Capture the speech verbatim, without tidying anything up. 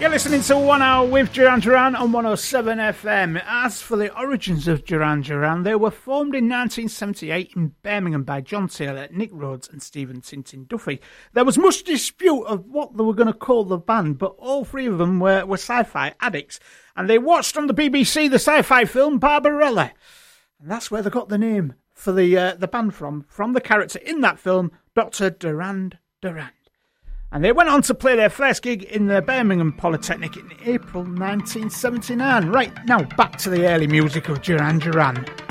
You're listening to One Hour with Duran Duran on one oh seven F M. As for the origins of Duran Duran, they were formed in nineteen seventy-eight in Birmingham by John Taylor, Nick Rhodes and Stephen Tintin Duffy. There was much dispute of what they were going to call the band, but all three of them were, were sci-fi addicts, and they watched on the B B C the sci-fi film Barbarella. And that's where they got the name for the, uh, the band from, from the character in that film, Doctor Durand Durand. And they went on to play their first gig in the Birmingham Polytechnic in April nineteen seventy-nine. Right, now back to the early music of Duran Duran.